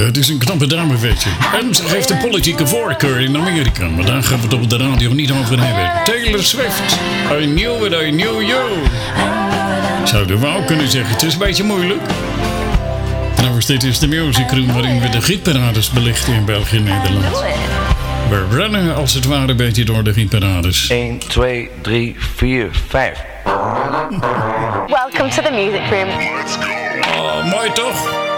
Het is een knappe dame, weet je. En ze heeft een politieke voorkeur in Amerika. Maar daar gaan we het op de radio niet over hebben. Taylor Swift. I knew what I knew you. Zouden we ook kunnen zeggen. Het is een beetje moeilijk. Trouwens, dit is de Music Room waarin we de hitparades belichten in België en Nederland. We rennen als het ware een beetje door de hitparades. 1, 2, 3, 4, 5. Welcome to the Music Room. Oh, mooi toch?